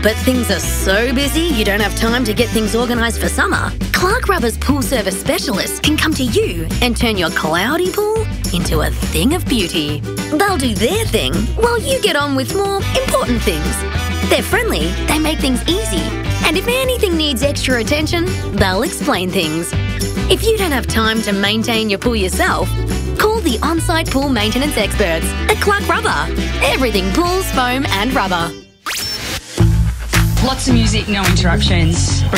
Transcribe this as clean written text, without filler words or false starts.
but things are so busy you don't have time to get things organised for summer? Clark Rubber's pool service specialists can come to you and turn your cloudy pool into a thing of beauty. They'll do their thing while you get on with more important things. They're friendly, they make things easy, and if anything needs extra attention, they'll explain things. If you don't have time to maintain your pool yourself, call the on-site pool maintenance experts at Clark Rubber. Everything pools, foam and rubber. Lots of music, no interruptions.